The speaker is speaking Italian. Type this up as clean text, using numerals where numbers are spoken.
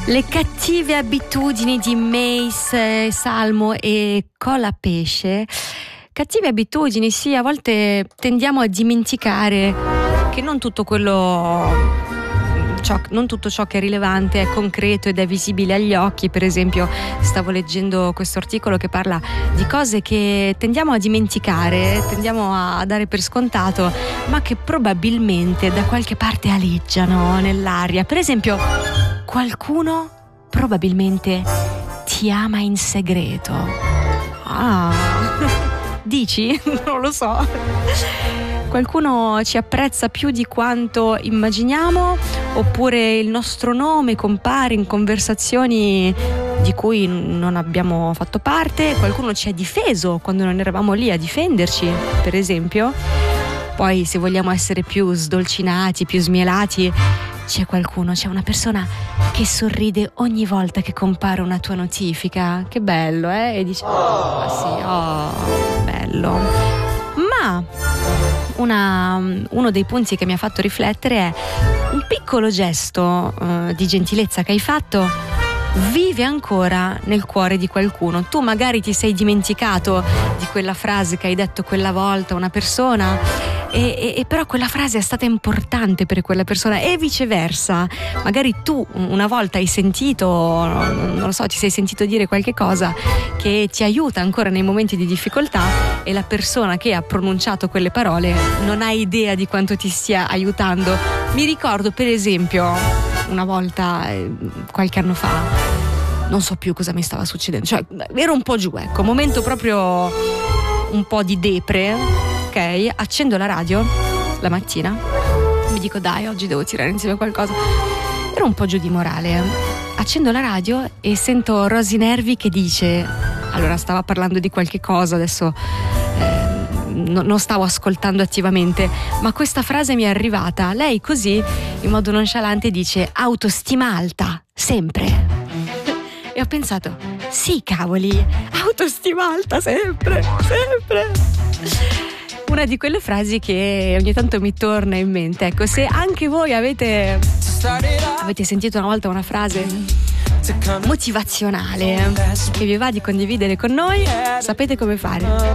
Le cattive abitudini di Mace, Salmo e Colapesce. Cattive abitudini, sì, a volte tendiamo a dimenticare che non tutto ciò che è rilevante è concreto ed è visibile agli occhi. Per esempio, stavo leggendo questo articolo che parla di cose che tendiamo a dimenticare, tendiamo a dare per scontato, ma che probabilmente da qualche parte aleggiano nell'aria. Per esempio, qualcuno probabilmente ti ama in segreto. Dici? Non lo so. Qualcuno ci apprezza più di quanto immaginiamo, oppure il nostro nome compare in conversazioni di cui non abbiamo fatto parte. Qualcuno ci ha difeso quando non eravamo lì a difenderci, per esempio. Poi, se vogliamo essere più sdolcinati, più smielati, c'è una persona che sorride ogni volta che compare una tua notifica. Che bello, eh? E dice: bello. Ma uno dei punti che mi ha fatto riflettere è un piccolo gesto di gentilezza che hai fatto vive ancora nel cuore di qualcuno. Tu magari ti sei dimenticato di quella frase che hai detto quella volta a una persona, e però quella frase è stata importante per quella persona, e viceversa. Magari tu una volta hai sentito, non lo so, ti sei sentito dire qualche cosa che ti aiuta ancora nei momenti di difficoltà, e la persona che ha pronunciato quelle parole non ha idea di quanto ti stia aiutando. Mi ricordo, per esempio, una volta, qualche anno fa, non so più cosa mi stava succedendo, cioè ero un po' giù, ecco, momento proprio un po' di depre, ok? Accendo la radio la mattina, mi dico: dai, oggi devo tirare insieme qualcosa. Ero un po' giù di morale. Accendo la radio e sento Rosy Nervi che dice, allora stava parlando di qualche cosa, adesso non stavo ascoltando attivamente, ma questa frase mi è arrivata. Lei così, in modo nonchalante, dice: autostima alta, sempre. E ho pensato: sì, cavoli, autostima alta sempre, sempre. Una di quelle frasi che ogni tanto mi torna in mente. Ecco, se anche voi avete sentito una volta una frase motivazionale che vi va di condividere con noi, sapete come fare.